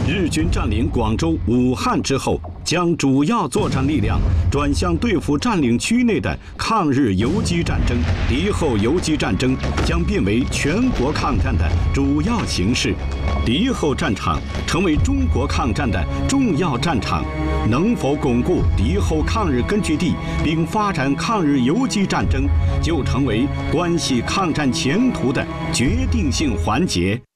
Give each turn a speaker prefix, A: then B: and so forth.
A: 日军占领广州、武汉之后，将主要作战力量转向对付占领区内的抗日游击战争。敌后游击战争将变为全国抗战的主要形式。敌后战场成为中国抗战的重要战场。能否巩固敌后抗日根据地，并发展抗日游击战争，就成为关系抗战前途的决定性环节。